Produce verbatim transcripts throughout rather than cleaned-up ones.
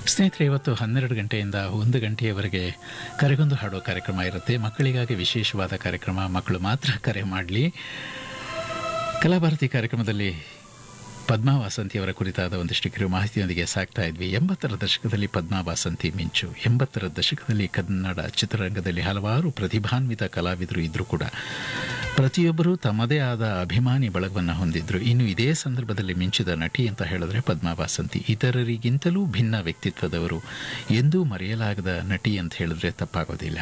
ಸ್ನೇಹಿತರೆ, ಇವತ್ತು ಹನ್ನೆರಡು ಗಂಟೆಯಿಂದ ಒಂದು ಗಂಟೆಯವರೆಗೆ ಕರೆಗೊಂದು ಹಾಡೋ ಕಾರ್ಯಕ್ರಮ ಇರುತ್ತೆ. ಮಕ್ಕಳಿಗಾಗಿ ವಿಶೇಷವಾದ ಕಾರ್ಯಕ್ರಮ. ಮಕ್ಕಳು ಮಾತ್ರ ಕರೆ ಮಾಡಲಿ. ಕಲಾಭಾರತಿ ಕಾರ್ಯಕ್ರಮದಲ್ಲಿ ಪದ್ಮಾ ವಾಸಂತಿಯವರ ಕುರಿತಾದ ಒಂದಿಷ್ಟು ಕಿರು ಮಾಹಿತಿಯೊಂದಿಗೆ ಸಾಕ್ತಾ ಇದ್ವಿ. ಎಂಬತ್ತರ ದಶಕದಲ್ಲಿ ಪದ್ಮಾ ವಾಸಂತಿ ಮಿಂಚು. ಎಂಬತ್ತರ ದಶಕದಲ್ಲಿ ಕನ್ನಡ ಚಿತ್ರರಂಗದಲ್ಲಿ ಹಲವಾರು ಪ್ರತಿಭಾನ್ವಿತ ಕಲಾವಿದರು ಇದ್ದರೂ ಕೂಡ ಪ್ರತಿಯೊಬ್ಬರೂ ತಮ್ಮದೇ ಆದ ಅಭಿಮಾನಿ ಬಳಗವನ್ನು ಹೊಂದಿದ್ರು. ಇನ್ನು ಇದೇ ಸಂದರ್ಭದಲ್ಲಿ ಮಿಂಚಿದ ನಟಿ ಅಂತ ಹೇಳಿದ್ರೆ ಪದ್ಮಾ ವಾಸಂತಿ. ಇತರರಿಗಿಂತಲೂ ಭಿನ್ನ ವ್ಯಕ್ತಿತ್ವದವರು, ಎಂದೂ ಮರೆಯಲಾಗದ ನಟಿ ಅಂತ ಹೇಳಿದ್ರೆ ತಪ್ಪಾಗೋದಿಲ್ಲ.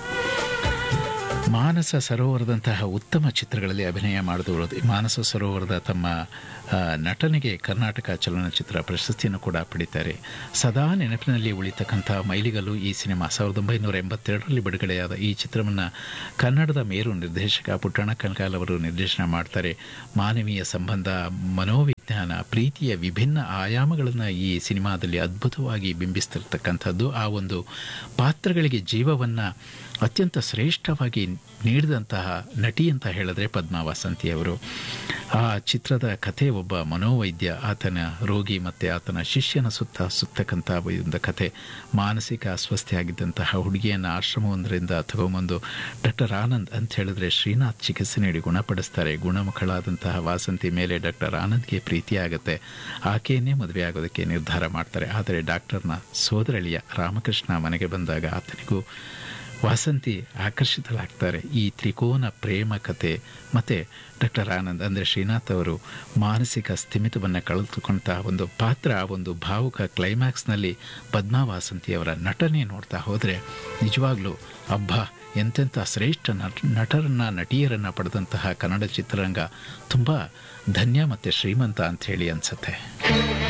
ಮಾನಸ ಸರೋವರದಂತಹ ಉತ್ತಮ ಚಿತ್ರಗಳಲ್ಲಿ ಅಭಿನಯ ಮಾಡಿದವರು. ಮಾನಸ ಸರೋವರದ ತಮ್ಮ ನಟನೆಗೆ ಕರ್ನಾಟಕ ಚಲನಚಿತ್ರ ಪ್ರಶಸ್ತಿಯನ್ನು ಕೂಡ ಪಡಿತಾರೆ. ಸದಾ ನೆನಪಿನಲ್ಲಿ ಉಳಿತಕ್ಕಂಥ ಮೈಲಿಗಲ್ಲು ಈ ಸಿನಿಮಾ. ಸಾವಿರದ ಒಂಬೈನೂರ ಎಂಬತ್ತೆರಡರಲ್ಲಿ ಬಿಡುಗಡೆಯಾದ ಈ ಚಿತ್ರವನ್ನು ಕನ್ನಡದ ಮೇರು ನಿರ್ದೇಶಕ ಪುಟ್ಟಣ್ಣ ಕಣಗಾಲ್ ಅವರು ನಿರ್ದೇಶನ ಮಾಡ್ತಾರೆ. ಮಾನವೀಯ ಸಂಬಂಧ, ಮನೋವಿಜ್ಞಾನ, ಪ್ರೀತಿಯ ವಿಭಿನ್ನ ಆಯಾಮಗಳನ್ನು ಈ ಸಿನಿಮಾದಲ್ಲಿ ಅದ್ಭುತವಾಗಿ ಬಿಂಬಿಸ್ತಿರ್ತಕ್ಕಂಥದ್ದು. ಆ ಒಂದು ಪಾತ್ರಗಳಿಗೆ ಜೀವವನ್ನು ಅತ್ಯಂತ ಶ್ರೇಷ್ಠವಾಗಿ ನೀಡಿದಂತಹ ನಟಿ ಅಂತ ಹೇಳಿದ್ರೆ ಪದ್ಮಾ ವಾಸಂತಿಯವರು. ಆ ಚಿತ್ರದ ಕಥೆ, ಒಬ್ಬ ಮನೋವೈದ್ಯ, ಆತನ ರೋಗಿ ಮತ್ತು ಆತನ ಶಿಷ್ಯನ ಸುತ್ತ ಸುತ್ತಕ್ಕಂಥ ಒಂದು ಕಥೆ. ಮಾನಸಿಕ ಅಸ್ವಸ್ಥೆ ಆಗಿದ್ದಂತಹ ಹುಡುಗಿಯನ್ನು ಆಶ್ರಮವೊಂದರಿಂದ ತಗೊಂಬಂದು ಡಾಕ್ಟರ್ ಆನಂದ್ ಅಂತ ಹೇಳಿದ್ರೆ ಶ್ರೀನಾಥ್ ಚಿಕಿತ್ಸೆ ನೀಡಿ ಗುಣಪಡಿಸ್ತಾರೆ. ಗುಣಮುಖಳಾದಂತಹ ವಾಸಂತಿ ಮೇಲೆ ಡಾಕ್ಟರ್ ಆನಂದ್ಗೆ ಪ್ರೀತಿ ಆಗುತ್ತೆ. ಆಕೆಯನ್ನೇ ಮದುವೆ ಆಗೋದಕ್ಕೆ ನಿರ್ಧಾರ ಮಾಡ್ತಾರೆ. ಆದರೆ ಡಾಕ್ಟರ್ನ ಸೋದರಳಿಯ ರಾಮಕೃಷ್ಣ ಮನೆಗೆ ಬಂದಾಗ ಆತನಿಗೂ ವಾಸಂತಿ ಆಕರ್ಷಿತರಾಗ್ತಾರೆ. ಈ ತ್ರಿಕೋನ ಪ್ರೇಮ ಕಥೆ ಮತ್ತು ಡಾಕ್ಟರ್ ಆನಂದ್ ಅಂದರೆ ಶ್ರೀನಾಥ್ ಅವರು ಮಾನಸಿಕ ಸ್ಥಿಮಿತವನ್ನು ಕಳೆದುಕೊಂಡ ಒಂದು ಪಾತ್ರ, ಒಂದು ಭಾವುಕ ಕ್ಲೈಮ್ಯಾಕ್ಸ್ನಲ್ಲಿ ಪದ್ಮಾ ವಾಸಂತಿಯವರ ನಟನೆ ನೋಡ್ತಾ ಹೋದರೆ ನಿಜವಾಗ್ಲೂ ಅಬ್ಬಾ, ಎಂತೆಂಥ ಶ್ರೇಷ್ಠ ನಟ ನಟರನ್ನು ನಟಿಯರನ್ನು ಪಡೆದಂತಹ ಕನ್ನಡ ಚಿತ್ರರಂಗ ತುಂಬ ಧನ್ಯ ಮತ್ತು ಶ್ರೀಮಂತ ಅಂಥೇಳಿ ಅನಿಸುತ್ತೆ.